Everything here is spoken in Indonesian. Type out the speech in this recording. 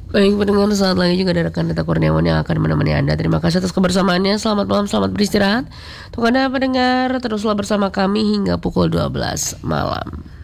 Baik pendengar, saat lagi juga ada rekan Dita Kurniawan yang akan menemani Anda. Terima kasih atas kebersamaannya. Selamat malam, selamat beristirahat. Untuk Anda pendengar, teruslah bersama kami hingga pukul 12 malam.